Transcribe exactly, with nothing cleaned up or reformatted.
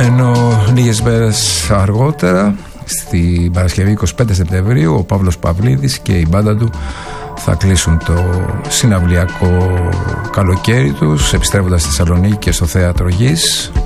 Ενώ λίγες μέρες αργότερα, στην Παρασκευή είκοσι πέντε Σεπτεμβρίου, ο Παύλος Παυλίδης και η μπάντα του θα κλείσουν το συναυλιακό καλοκαίρι τους, επιστρέφοντας στη Θεσσαλονίκη και στο Θέατρο Γης.